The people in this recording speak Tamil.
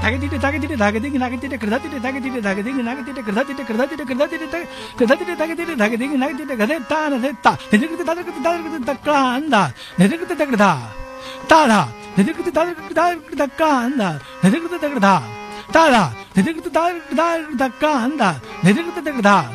தகதிட்டு தகதிட்டு தகதிங்க நகதிட்டு கிருதத்திட்டு தகதிட்டு தகதிங்க நகதிட்டு கிருதத்திட்டு கிருதத்திட்டு கிருதத்திட்டு கிருதத்திட்டு தகதிட்டு தகதிங்க நகதிட்டு கதெத்தான தெத்தா நெதுக்குது ததக்குது ததக்குது தக்காந்தா நெதுக்குது தகடா தாடா நெதுக்குது ததக்குது ததக்குது தக்காந்தா நெதுக்குது தகடா தாடா நெதுக்குது ததக்குது தக்காந்தா நெதுக்குது தகடா